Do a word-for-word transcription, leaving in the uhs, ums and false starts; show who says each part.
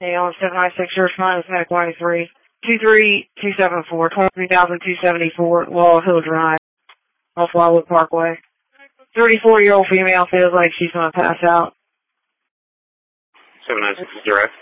Speaker 1: Hey, on seven nine six, your response is Medic ninety-three. two three two seven four, twenty-three thousand two hundred seventy-four, Laurel Hill Drive, off Wildwood Parkway. thirty-four-year-old female feels like she's going to pass out.
Speaker 2: seven nine six is direct.